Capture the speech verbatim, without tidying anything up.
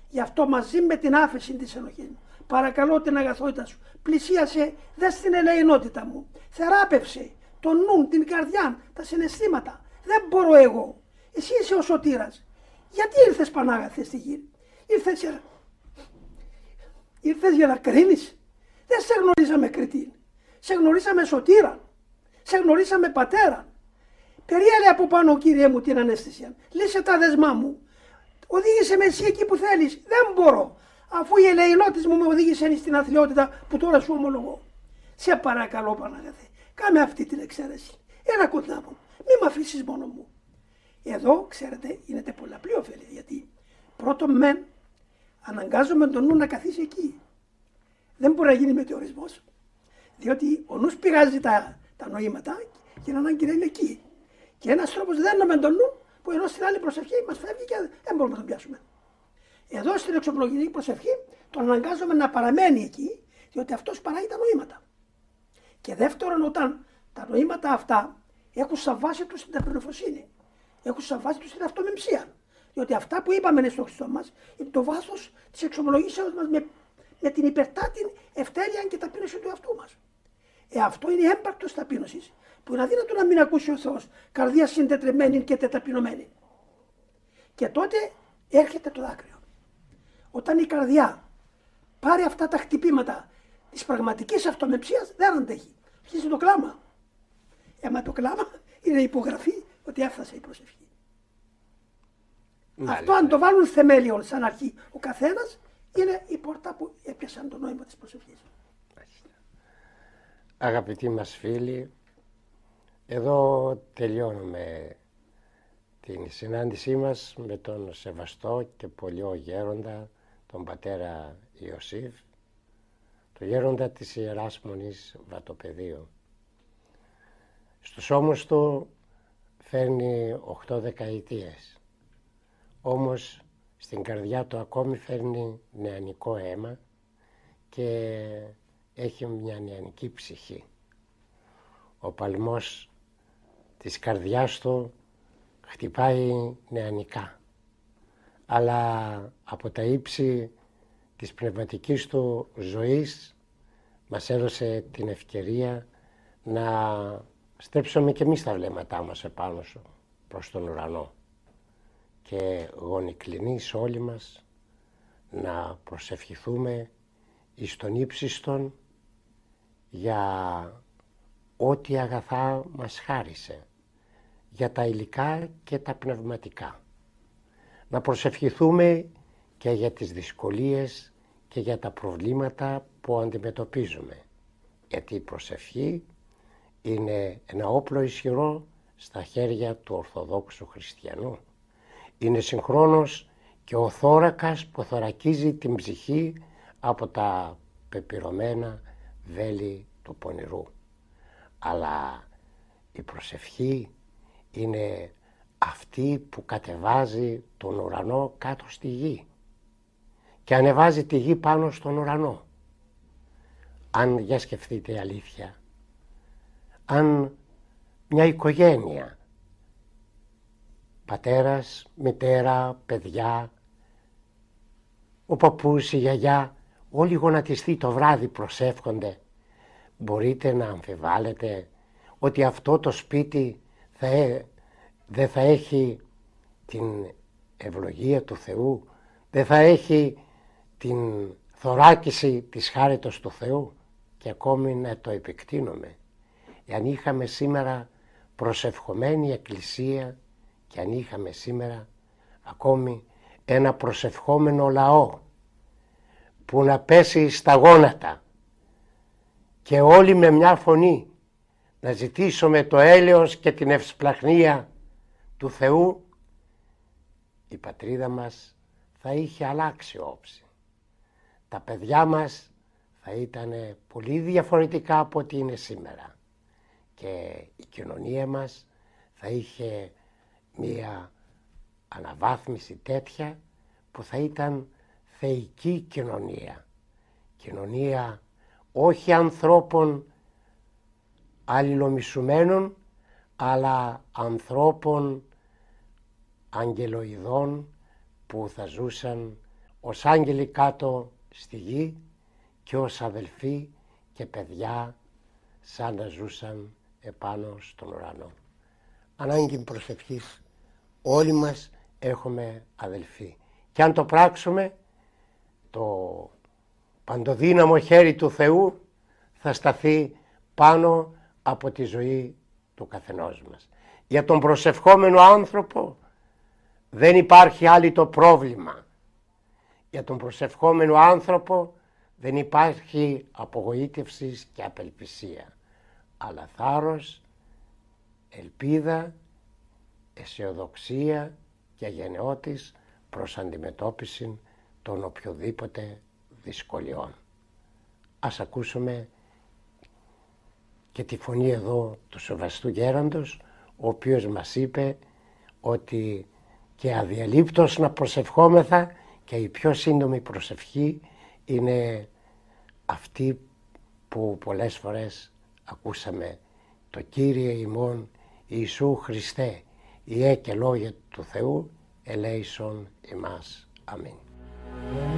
Γι' αυτό μαζί με την άφεση της ενοχής μου, παρακαλώ την αγαθότητα σου, πλησίασε, δες την ελεηνότητα μου, θεράπευσε το νου, την καρδιά, τα συναισθήματα. Δεν μπορώ εγώ. Εσύ είσαι ο σωτήρας. Γιατί ήρθες Πανάγαθε στη γη? Ήρθες για... ήρθες για να κρίνεις? Δεν σε γνωρίσαμε κριτή. Σε γνωρίσαμε σωτήρα. Σε γνωρίσαμε πατέρα. Περιέλε από πάνω, Κύριε μου, την αναίσθηση. Λύσε τα δεσμά μου. Οδήγησε με εσύ εκεί που θέλεις. Δεν μπορώ. Αφού η ελεηνότης μου με οδήγησε στην αθλειότητα που τώρα σου ομολογώ. Σε παρακαλώ, Πανάγαθε, κάμε αυτή την εξαίρεση. Έλα κοντά μου. Μη με αφήσεις μόνο μου. Εδώ, ξέρετε, γίνεται πολλαπλή ωφέλεια. Γιατί πρώτον, μεν, αναγκάζομαι τον νου να καθίσει εκεί. Δεν μπορεί να γίνει μετεωρισμός. Διότι ο νους πηγάζει τα, τα νοήματα και είναι ανάγκη να είναι εκεί. Και ένας τρόπος δένουμε τον νου που ενώ στην άλλη προσευχή μας φεύγει και δεν μπορούμε να τον πιάσουμε. Εδώ στην εξομολογητική προσευχή τον αναγκάζομαι να παραμένει εκεί, διότι αυτός παράγει τα νοήματα. Και δεύτερον, όταν τα νοήματα αυτά έχουν σαν βάση τους την ταπεινοφροσύνη, έχουν σαν βάση τους την αυτομεμψία. Διότι αυτά που είπαμε στο Χριστό μας είναι το βάθος της εξομολογήσεως μας με, με την υπερτάτη ευτέλεια και ταπείνωση του εαυτού μας. Ε, αυτό είναι έμπαρκτος ταπείνωσης, που είναι αδύνατο να μην ακούσει ο Θεός, καρδία συντετρεμένη και τεταπεινωμένη. Και τότε έρχεται το δάκρυο. Όταν η καρδιά πάρει αυτά τα χτυπήματα της πραγματικής αυτομεμψίας, δεν αντέχει. Αρχίζει το κλάμα. Ε, μα το κλάμα είναι υπογραφή ότι έφτασε η προσευχή. Μάλιστα. Αυτό αν το βάλουν θεμέλιο σαν αρχή ο καθένας, είναι η πόρτα που έπιασαν το νόημα της προσευχής. Μάλιστα. Αγαπητοί μας φίλοι, εδώ τελειώνουμε την συνάντησή μας με τον σεβαστό και πολιό γέροντα, τον πατέρα Ιωσήφ, το γέροντα της Ιεράς Μονής Βατοπεδίου. Στους ώμους του φέρνει οχτώ δεκαετίες, όμως στην καρδιά του ακόμη φέρνει νεανικό αίμα και έχει μια νεανική ψυχή. Ο παλμός της καρδιάς του χτυπάει νεανικά, αλλά από τα ύψη της πνευματικής του ζωής μας έδωσε την ευκαιρία να στρέψουμε και εμείς τα βλέμματά μας επάνω σου προς τον ουρανό και γονικλινείς όλοι μας να προσευχηθούμε εις τον ύψιστον για ό,τι αγαθά μας χάρισε, για τα υλικά και τα πνευματικά. Να προσευχηθούμε και για τις δυσκολίες και για τα προβλήματα που αντιμετωπίζουμε, γιατί η προσευχή είναι ένα όπλο ισχυρό στα χέρια του Ορθοδόξου Χριστιανού. Είναι συγχρόνως και ο θώρακας που θωρακίζει την ψυχή από τα πεπειρωμένα βέλη του πονηρού. Αλλά η προσευχή είναι αυτή που κατεβάζει τον ουρανό κάτω στη γη και ανεβάζει τη γη πάνω στον ουρανό. Αν, για σκεφτείτε αλήθεια, αν μια οικογένεια, πατέρας, μητέρα, παιδιά, ο παππούς, η γιαγιά, όλοι γονατιστοί το βράδυ προσεύχονται, μπορείτε να αμφιβάλλετε ότι αυτό το σπίτι θα, ε, δεν θα έχει την ευλογία του Θεού, δεν θα έχει την θωράκιση της χάριτος του Θεού? Και ακόμη να το επεκτείνουμε. Εάν είχαμε σήμερα προσευχομένη εκκλησία και αν είχαμε σήμερα ακόμη ένα προσευχόμενο λαό που να πέσει στα γόνατα και όλοι με μια φωνή να ζητήσουμε το έλεος και την ευσπλαχνία του Θεού, η πατρίδα μας θα είχε αλλάξει όψη. Τα παιδιά μας θα ήταν πολύ διαφορετικά από ό,τι είναι σήμερα και η κοινωνία μας θα είχε μία αναβάθμιση τέτοια που θα ήταν θεϊκή κοινωνία. Κοινωνία όχι ανθρώπων αλληλομισουμένων, αλλά ανθρώπων αγγελοειδών που θα ζούσαν ως άγγελοι κάτω στη γη και ως αδελφοί και παιδιά σαν να ζούσαν επάνω στον ουρανό. Ανάγκη προσευχής. Όλοι μας έχουμε αδελφοί. Και αν το πράξουμε, το παντοδύναμο χέρι του Θεού θα σταθεί πάνω από τη ζωή του καθενός μας. Για τον προσευχόμενο άνθρωπο δεν υπάρχει άλλη το πρόβλημα. Για τον προσευχόμενο άνθρωπο δεν υπάρχει απογοήτευση και απελπισία, αλλά θάρρος, ελπίδα, αισιοδοξία και γενναιότης προς αντιμετώπιση των οποιοδήποτε δυσκολιών. Ας ακούσουμε και τη φωνή εδώ του Σεβαστού Γέροντος, ο οποίος μας είπε ότι και αδιαλείπτως να προσευχόμεθα, και η πιο σύντομη προσευχή είναι αυτή που πολλές φορές ακούσαμε: το Κύριε ημών Ιησού Χριστέ, ιέ και λόγια του Θεού, ελέησον ημάς. Αμήν.